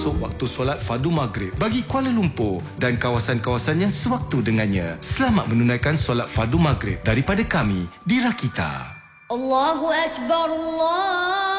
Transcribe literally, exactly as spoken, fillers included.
termasuk waktu solat fardu maghrib bagi Kuala Lumpur dan kawasan-kawasan yang sewaktu dengannya. Selamat menunaikan solat fardu maghrib daripada kami di Rakita. Allahu Akbar, Allah